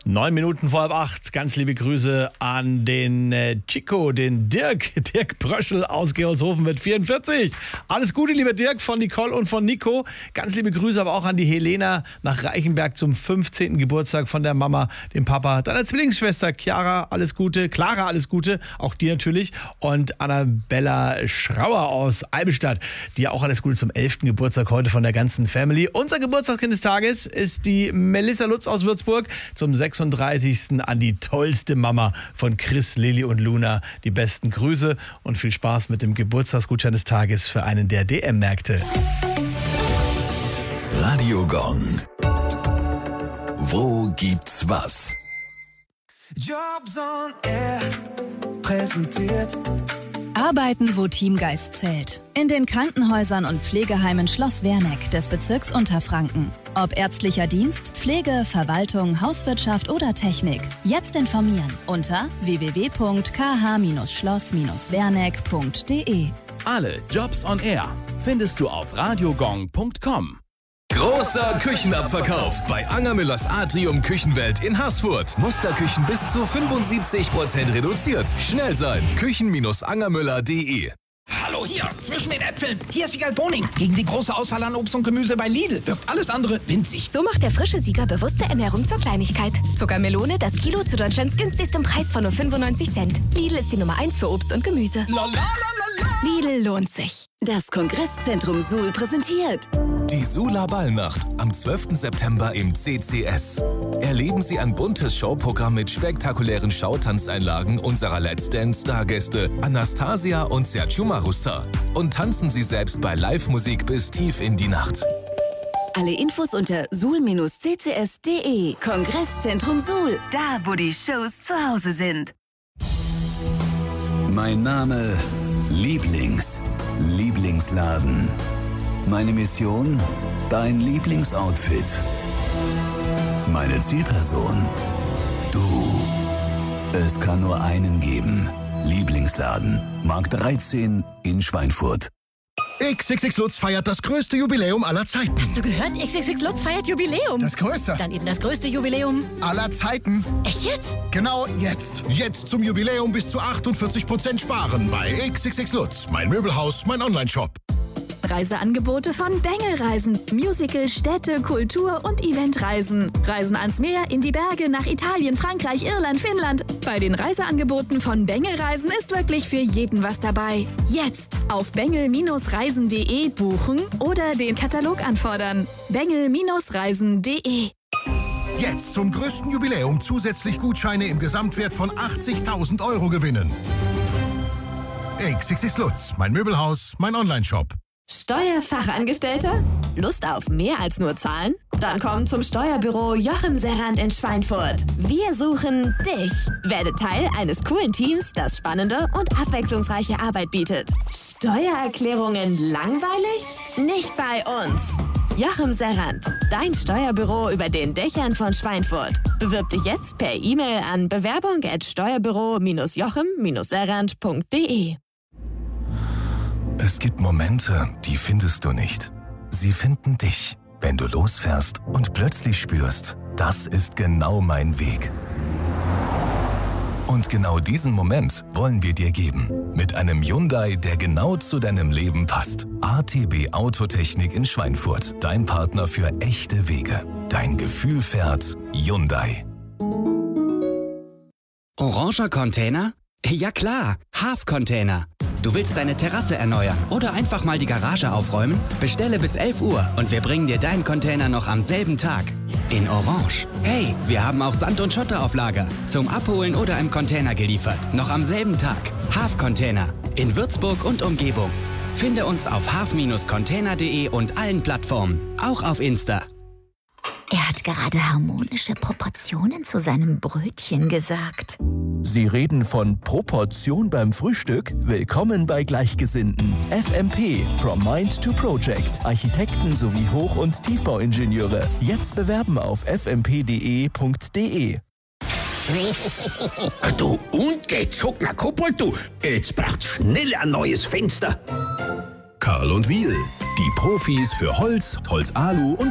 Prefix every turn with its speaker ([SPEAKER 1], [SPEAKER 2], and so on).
[SPEAKER 1] 9 Minuten vor halb 8. Ganz liebe Grüße an den Chico, den Dirk Bröschel aus Gerolzhofen mit 44. Alles Gute, lieber Dirk, von Nicole und von Nico. Ganz liebe Grüße aber auch an die Helena nach Reichenberg zum 15. Geburtstag von der Mama, dem Papa, deiner Zwillingsschwester Clara, alles Gute. Clara, alles Gute, auch dir natürlich. Und Annabella Schrauer aus Albestadt, dir auch alles Gute zum 11. Geburtstag heute von der ganzen Family. Unser Geburtstagskind des Tages ist die Melissa Lutz aus Würzburg. Zum 36. an die tollste Mama von Chris, Lilly und Luna. Die besten Grüße und viel Spaß mit dem Geburtstagsgutschein des Tages für einen der DM-Märkte.
[SPEAKER 2] Radio Gong. Wo gibt's was?
[SPEAKER 3] Jobs on Air präsentiert.
[SPEAKER 4] Arbeiten, wo Teamgeist zählt. In den Krankenhäusern und Pflegeheimen Schloss Werneck des Bezirks Unterfranken. Ob ärztlicher Dienst, Pflege, Verwaltung, Hauswirtschaft oder Technik. Jetzt informieren unter www.kh-schloss-werneck.de.
[SPEAKER 5] Alle Jobs on Air findest du auf radiogong.com.
[SPEAKER 2] Großer Küchenabverkauf bei Angermüllers Atrium Küchenwelt in Haßfurt. Musterküchen bis zu 75% reduziert. Schnell sein, küchen-angermüller.de.
[SPEAKER 6] Hallo hier, zwischen den Äpfeln. Hier ist Wiegald Boning. Gegen die große Auswahl an Obst und Gemüse bei Lidl wirkt alles andere winzig.
[SPEAKER 7] So macht der frische Sieger bewusste Ernährung zur Kleinigkeit. Zuckermelone, das Kilo zu Deutschlands günstigstem Preis von nur 95 Cent. Lidl ist die Nummer 1 für Obst und Gemüse. Lidl lohnt sich.
[SPEAKER 8] Das Kongresszentrum Suhl präsentiert
[SPEAKER 2] Die Suhler Ballnacht am 12. September im CCS. Erleben Sie ein buntes Showprogramm mit spektakulären Schautanzeinlagen unserer Let's Dance-Stargäste Anastasia und Sergio Marusta. Und tanzen Sie selbst bei Live-Musik bis tief in die Nacht.
[SPEAKER 8] Alle Infos unter suhl-ccs.de. Kongresszentrum Suhl, da wo die Shows zu Hause sind.
[SPEAKER 9] Mein Name Lieblingsladen. Meine Mission? Dein Lieblingsoutfit. Meine Zielperson? Du. Es kann nur einen geben. Lieblingsladen. Markt 13 in Schweinfurt.
[SPEAKER 10] XXX Lutz feiert das größte Jubiläum aller Zeiten.
[SPEAKER 11] Hast du gehört? XXX Lutz feiert Jubiläum.
[SPEAKER 10] Das größte?
[SPEAKER 11] Dann eben das größte Jubiläum
[SPEAKER 10] aller Zeiten.
[SPEAKER 11] Echt jetzt?
[SPEAKER 10] Genau jetzt. Jetzt zum Jubiläum bis zu 48% sparen bei XXX Lutz. Mein Möbelhaus, mein Onlineshop.
[SPEAKER 12] Reiseangebote von Bengel Reisen. Musical, Städte, Kultur und Eventreisen. Reisen ans Meer, in die Berge, nach Italien, Frankreich, Irland, Finnland. Bei den Reiseangeboten von Bengel Reisen ist wirklich für jeden was dabei. Jetzt auf bengel-reisen.de buchen oder den Katalog anfordern. bengel-reisen.de.
[SPEAKER 10] Jetzt zum größten Jubiläum zusätzlich Gutscheine im Gesamtwert von 80.000 Euro gewinnen. XXX Lutz, mein Möbelhaus, mein Onlineshop.
[SPEAKER 13] Steuerfachangestellter? Lust auf mehr als nur Zahlen? Dann komm zum Steuerbüro Joachim Serrand in Schweinfurt. Wir suchen dich. Werde Teil eines coolen Teams, das spannende und abwechslungsreiche Arbeit bietet. Steuererklärungen langweilig? Nicht bei uns. Joachim Serrand, dein Steuerbüro über den Dächern von Schweinfurt. Bewirb dich jetzt per E-Mail an bewerbung@steuerbüro-joachim-serrand.de.
[SPEAKER 2] Es gibt Momente, die findest du nicht. Sie finden dich, wenn du losfährst und plötzlich spürst, das ist genau mein Weg. Und genau diesen Moment wollen wir dir geben. Mit einem Hyundai, der genau zu deinem Leben passt. ATB Autotechnik in Schweinfurt. Dein Partner für echte Wege. Dein Gefühl fährt Hyundai.
[SPEAKER 14] Oranger Container? Ja klar, Half-Container. Du willst deine Terrasse erneuern oder einfach mal die Garage aufräumen? Bestelle bis 11 Uhr und wir bringen dir deinen Container noch am selben Tag. In Orange. Hey, wir haben auch Sand und Schotter auf Lager. Zum Abholen oder im Container geliefert. Noch am selben Tag. Half-Container. In Würzburg und Umgebung. Finde uns auf half-container.de und allen Plattformen. Auch auf Insta.
[SPEAKER 15] Er hat gerade harmonische Proportionen zu seinem Brötchen gesagt.
[SPEAKER 16] Sie reden von Proportion beim Frühstück? Willkommen bei Gleichgesinnten. FMP, From Mind to Project. Architekten sowie Hoch- und Tiefbauingenieure. Jetzt bewerben auf fmp.de.de.
[SPEAKER 6] Du ungezogener Kobold, du. Jetzt braucht's schnell ein neues Fenster.
[SPEAKER 2] Karl und Wiel, die Profis für Holz, Holzalu und